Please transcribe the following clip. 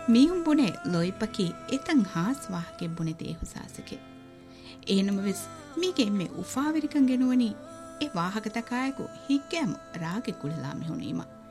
මීහුම් බුනේ ලොයිපකි එතන් හාස් වාහකෙ බුනේ දේහුසාසකෙ ඒනම වෙස් මීගේ එම්මෙ උෆාවිරිකන් ගෙනුවනි ඒ වාහක තකායකු හික්කෑම රාගෙ කුලලා මිහුණීම